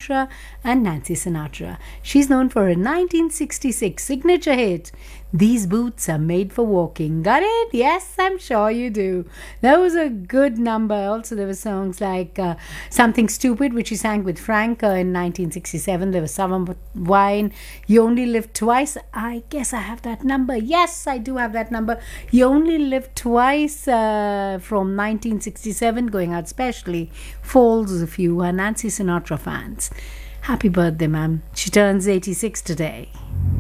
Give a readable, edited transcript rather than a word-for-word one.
Sinatra and Nancy Sinatra. She's known for her 1966 signature hit, These Boots Are Made for Walking. Got it? Yes, I'm sure you do. That was a good number. Also, there were songs like Something Stupid, which she sang with Frank in 1967. There was Summer Wine, You Only Live Twice. I guess I have that number. Yes, I do have that number. You Only Live Twice from 1967, going out specially for all of you Nancy Sinatra fans. Happy birthday, ma'am. She turns 86 today.